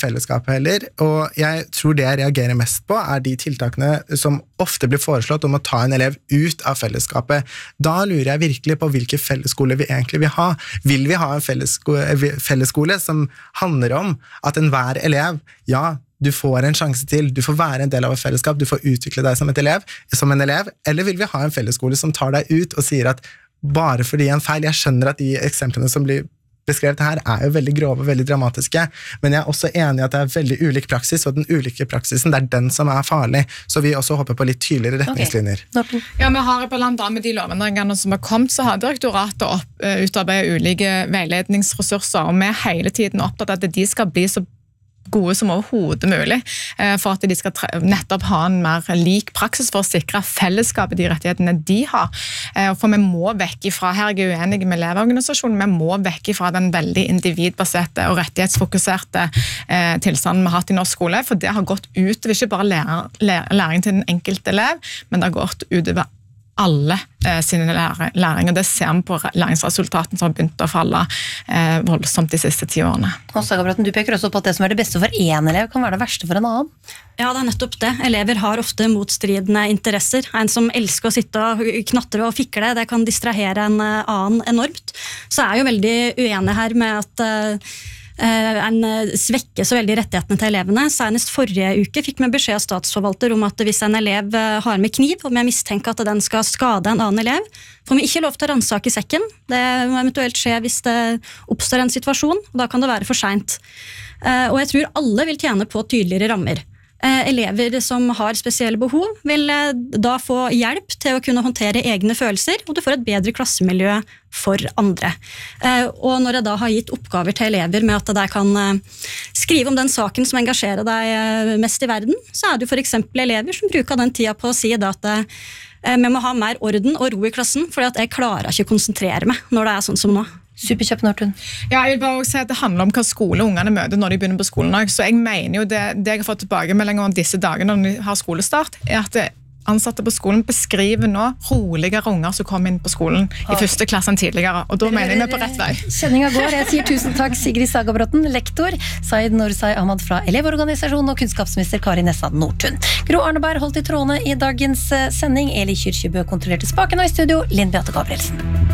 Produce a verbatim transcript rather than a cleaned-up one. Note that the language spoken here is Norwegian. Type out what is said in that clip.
fellesskapet heller, og jeg tror det jeg reagerer mest på er de tiltakene som ofte blir foreslått om å ta en elev ut av fellesskapet. Da lurer jeg virkelig på hvilke fellesskole vi egentlig vil ha. Vil vi ha en fellesskole, fellesskole som handler om at enhver elev, ja, du får en sjanse til, du får være en del av et fellesskap, du får utvikle deg som, et elev, som en elev, eller vil vi ha en fellesskole som tar deg ut og sier at bare fordi en feil, jeg skjønner at de eksemplene som blir beskrevet her er jo veldig grove og veldig dramatiske, men jeg er også enig i at det er veldig ulik praksis, og den ulike praksisen, det er den som er farlig, så vi også håper på litt tydeligere retningslinjer. Okay. Ja, vi har blant annet med de lovendringene som har kommet, så har direktoratet opp, uh, utarbeidet ulike veiledningsressurser, og vi er hele tiden opptatt av at de skal bli så gode som overhodet mulig, for at de skal nettopp ha en mer lik praksis for å sikre fellesskapet de rettighetene de har. For vi må vekk ifra, her er jeg uenig med elevorganisasjonen, vi må vekk ifra den veldig individbaserte og rettighetsfokuserte tilstanden vi har hatt i norsk skole, for det har gått utover ikke bare lærer, læring til den enkelte elev, men det har gått utover alle eh, sine læring, og det ser vi på læringsresultatene som har begynt å falle eh, voldsomt de siste ti årene. Og Saga Bratten, du peker også på at det som er det beste for en elev kan være det verste for en annen. Ja, det er nettopp det. Elever har ofte motstridende interesser. En som elsker å sitte og knatre og fikle, det kan distrahere en annen enormt. Så er jeg jo veldig uenig her med at eh, en svekker så veldig rettighetene til elevene. Senest forrige uke fikk vi beskjed av statsforvalter om at hvis en elev har med kniv, og vi mistenker at den skal skade en annen elev, får vi ikke lov til å ransake sekken. Det må eventuelt skje hvis det oppstår en situasjon, og da kan det være for sent. Og jeg tror alle vil tjene på tydeligere rammer. Elever som har spesielle behov vil da få hjelp til å kunne håndtere egne følelser, og du får et bedre klassemiljø for andre. Og når jeg da har gitt oppgaver til elever med at de kan skrive om den saken som engasjerer deg mest i verden, så er det jo for eksempel elever som bruker den tida på å si at vi må ha mer orden og ro i klassen, for jeg klarer ikke å konsentrere meg når det er sånn som nå. Superkjøp, Nortun. Ja, jeg vil bare også si at det handler om hva skole ungene møter når de begynner på skolen. Så jeg mener jo det, det jeg har fått tilbakemeldinger om disse dagene når de har skolestart, er at ansatte på skolen beskriver nå roligere unger som kommer inn på skolen i okay. første klasse enn tidligere, og da mener jeg vi er på rett vei. Kjenninga går. Jeg sier tusen takk Sigrid Saga Bratten, lektor, Said Norsai Ahmad fra Elevorganisasjonen og kunnskapsminister Kari Nessa Nordtun. Gro Arneberg holdt i trådene i dagens sending, Eli Kyrkjebø kontrollerte spaken, og i studio Linn Beate Gabrielsen.